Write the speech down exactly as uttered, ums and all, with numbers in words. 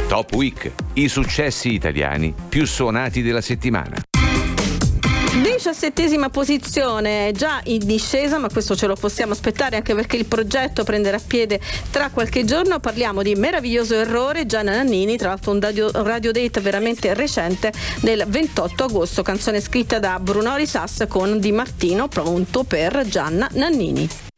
Top Week, i successi italiani più suonati della settimana. Diciassettesima posizione, già in discesa, ma questo ce lo possiamo aspettare anche perché il progetto prenderà piede tra qualche giorno. Parliamo di Meraviglioso Errore, Gianna Nannini, tra l'altro un radio, radio date veramente recente del ventotto agosto, canzone scritta da Brunori Sass con Di Martino, pronto per Gianna Nannini.